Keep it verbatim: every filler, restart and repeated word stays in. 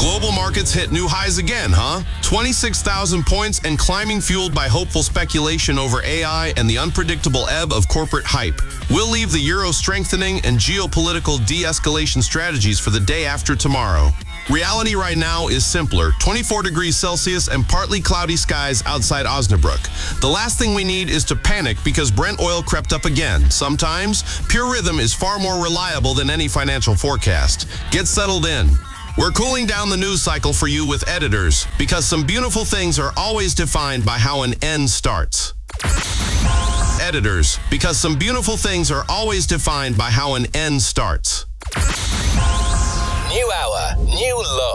Global markets hit new highs again, huh? twenty-six thousand points and climbing, fueled by hopeful speculation over A I and the unpredictable ebb of corporate hype. We'll leave the euro strengthening and geopolitical de-escalation strategies for the day after tomorrow. Reality right now is simpler. twenty-four degrees Celsius and partly cloudy skies outside Osnabrück. The last thing we need is to panic because Brent oil crept up again. Sometimes, pure rhythm is far more reliable than any financial forecast. Get settled in. We're cooling down the news cycle for you with Editors, because some beautiful things are always defined by how an end starts. Editors, because some beautiful things are always defined by how an end starts. New hour, new low.